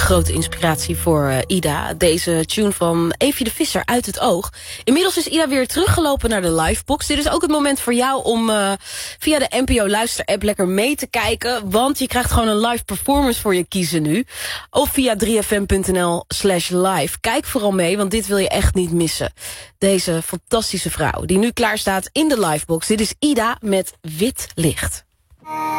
grote inspiratie voor Ida. Deze tune van Eefje de Visser, Uit het Oog. Inmiddels is Ida weer teruggelopen naar de livebox. Dit is ook het moment voor jou om via de NPO Luister-app lekker mee te kijken. Want je krijgt gewoon een live performance voor je kiezen nu. Of via 3fm.nl/live. Kijk vooral mee, want dit wil je echt niet missen. Deze fantastische vrouw die nu klaar staat in de livebox. Dit is Ida met Wit Licht.